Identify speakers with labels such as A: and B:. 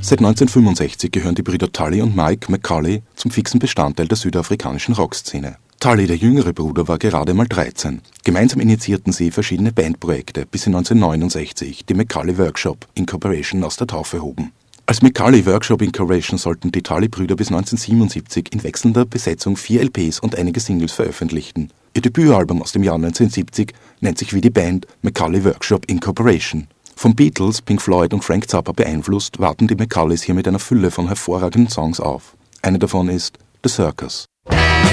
A: Seit 1965 gehören die Brüder Tully und Mike McCauley zum fixen Bestandteil der südafrikanischen Rockszene. Tully, der jüngere Bruder, war gerade mal 13. Gemeinsam initiierten sie verschiedene Bandprojekte, bis sie 1969 die McCauley Workshop Incorporation aus der Taufe hoben. Als McCauley Workshop Incorporation sollten die Tully-Brüder bis 1977 in wechselnder Besetzung 4 LPs und einige Singles veröffentlichten. Ihr Debütalbum aus dem Jahr 1970 nennt sich wie die Band McCauley Workshop Incorporation. Von Beatles, Pink Floyd und Frank Zappa beeinflusst, warten die McCauleys hier mit einer Fülle von hervorragenden Songs auf. Eine davon ist The Circus.